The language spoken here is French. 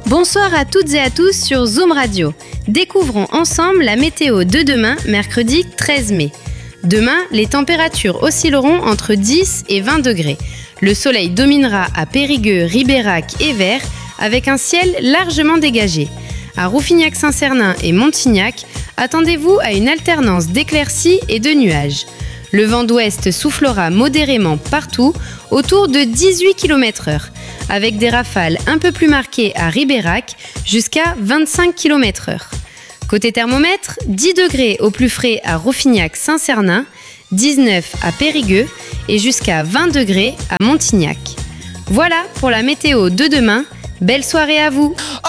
Bonsoir à toutes et à tous sur Zoom Radio. Découvrons ensemble la météo de demain, mercredi 13 mai. Demain, les températures oscilleront entre 10 et 20 degrés. Le soleil dominera à Périgueux, Ribérac et Vers avec un ciel largement dégagé. À Rouffignac-Saint-Cernin et Montignac, attendez-vous à une alternance d'éclaircies et de nuages. Le vent d'ouest soufflera modérément partout, autour de 18 km/h, avec des rafales un peu plus marquées à Ribérac, jusqu'à 25 km/h. Côté thermomètre, 10 degrés au plus frais à Rouffignac-Saint-Cernin, 19 à Périgueux et jusqu'à 20 degrés à Montignac. Voilà pour la météo de demain. Belle soirée à vous!